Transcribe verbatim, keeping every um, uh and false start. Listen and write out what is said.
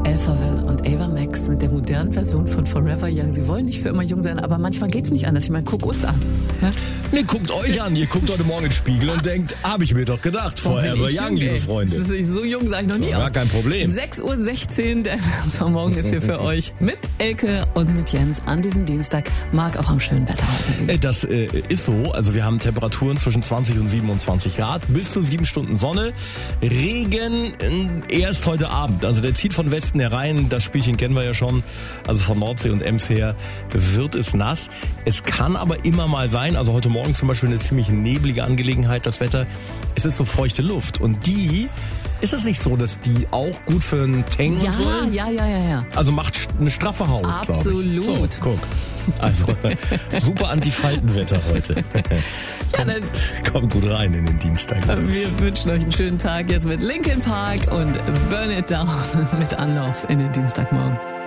Alphaville und Ava Max mit der modernen Version von Forever Young. Sie wollen nicht für immer jung sein, aber manchmal geht's nicht anders. Ich meine, guck uns an. Ja? Nee, guckt euch an. Ihr guckt heute Morgen in den Spiegel und denkt, habe ich mir doch gedacht. Forever Young, jung, liebe Freunde. Das ist so jung sah ich noch so, nie gar aus. kein Problem. sechs Uhr sechzehn, der von morgen ist hier für euch mit Elke und mit Jens an diesem Dienstag. Mag auch am schönen Wetter heute liegen. Das äh, ist so. Also wir haben Temperaturen zwischen zwanzig und siebenundzwanzig Grad. Bis zu sieben Stunden Sonne. Regen äh, erst heute Abend. Also der zieht von Westen herein. Das Spielchen kennen wir ja schon. Also von Nordsee und Ems her wird es nass. Es kann aber immer mal sein, also heute Morgen zum Beispiel eine ziemlich neblige Angelegenheit, das Wetter. Es ist so feuchte Luft. Und die, ist es nicht so, dass die auch gut für einen Tank Ja, sollen? ja, ja, ja, ja. Also macht eine straffe Haut, Absolut. glaube ich. So, guck. Also super Anti-Faltenwetter heute. Ja, dann Kommt gut rein in den Dienstag. wir wünschen euch einen schönen Tag jetzt mit Linkin Park und Burn It Down mit Anlauf in den Dienstagmorgen.